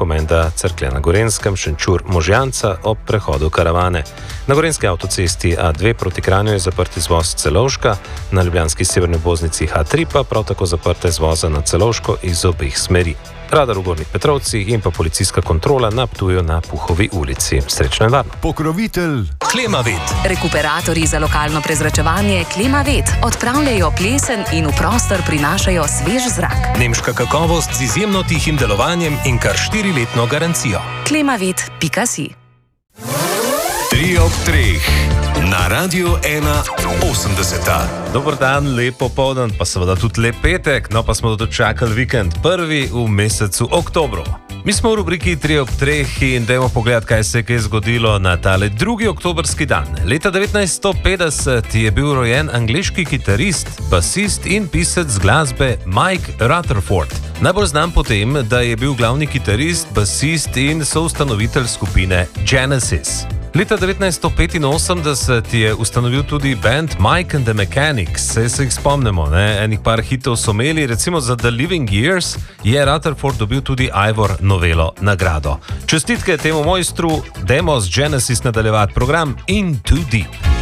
Komenda Cerklje na Gorenjskem, Šenčur Možjanca ob prehodu Karavane. Na gorenjski avtocesti A2 proti Kranju je zaprt izvoz Celovška, na ljubljanski severni obvoznici H3 pa prav tako zaprta izvoza na Celovško iz obeh smeri. Radar v Gornjih Petrovcih in pa policijska kontrola na Ptuju na Puhovi ulici. Srečno in varno. Pokrovitelj Klimavet. Rekuperatorji za lokalno prezračevanje Klimavet odpravljajo plesen in v prostor prinašajo svež zrak. Nemška kakovost z izjemno tihim delovanjem in kar 4-letno garancijo. Klimavet.si 3 ob 3 na Radiu 1.80. Dober dan, lep popoldan, pa seveda tudi lep petek, no pa smo dočakali vikend, prvi v mesecu oktobru. Mi smo v rubriki 3 ob 3 in dajmo pogledati, kaj se je zgodilo na tale 2. oktobrski dan. Leta 1950 je bil rojen angleški kitarist, basist in pisec glasbe Mike Rutherford. Najbolj znan po tem, da je bil glavni kitarist, basist in soustanovitelj skupine Genesis. Leta 1985 je ustanovil tudi band Mike and the Mechanics, se jih spomnimo, enih par hitov so imeli, recimo za The Living Years je Rutherford dobil tudi Ivor Novello nagrado. Čestitke temu mojstru, dajmo z Genesis nadaljevati program In Too Deep.